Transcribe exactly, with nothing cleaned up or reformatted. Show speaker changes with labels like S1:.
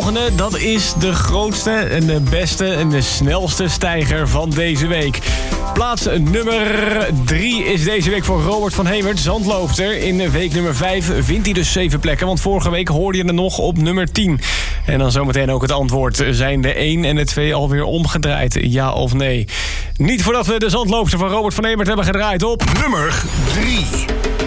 S1: volgende, dat is de grootste en de beste en de snelste stijger van deze week. Plaats nummer drie is deze week voor Robert van Hemert, Zandloopster. In week nummer vijf vindt hij dus zeven plekken, want vorige week hoorde je er nog op nummer tien. En dan zometeen ook het antwoord. Zijn de één en de twee alweer omgedraaid, ja of nee? Niet voordat we de Zandloopster van Robert van Hemert hebben gedraaid op...
S2: Nummer drie.